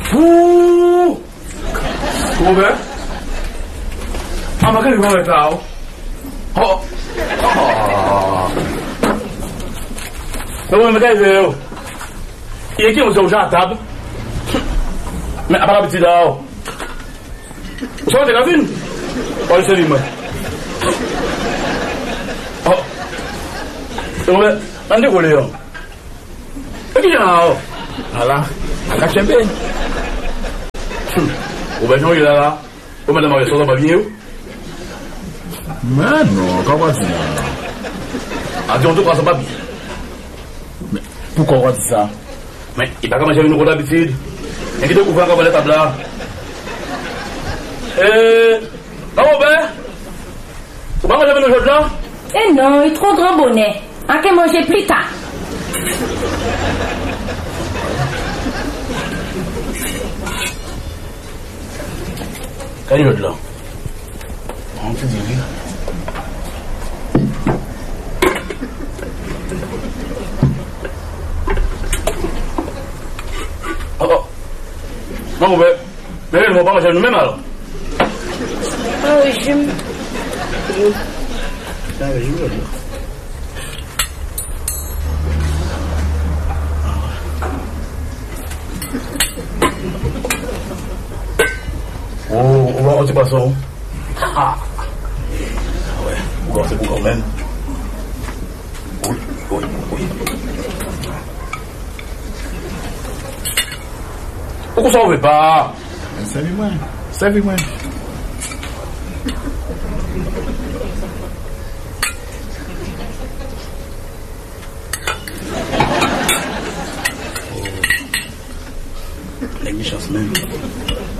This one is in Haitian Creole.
Ouh! Robert? Ah, mas que vai tal? Oh! Eu me quero. E aqui o seu já tá? Mas a palavra te dá. O senhor tem assim? Olha isso ali, mano. Oh! Eu não te colheu. Aqui já. Ah lá. A champanhe. O beijão ele lá. O meu nome é só da babinha. Mano, como assim? Ah, tu passa babinha. Pourquoi on dit ça? Mais il pas comme j'avais une d'habitude. Et qui te couvre comme les tables là. Robert, vous pas manger avec nous aujourd'hui là? Eh non, il est trop grand bonnet. À qu'à manger plus tard. Quelle est là? On te dit oui. Oh. Non, mais ils ne vont pas manger nous-mêmes alors. Oh, je... Oh, on va rentrer pas ça. Ah ouais, encore c'est bon quand même. Oui. Pourquoi ça on veut pas? Serve-moi. Les méchances même.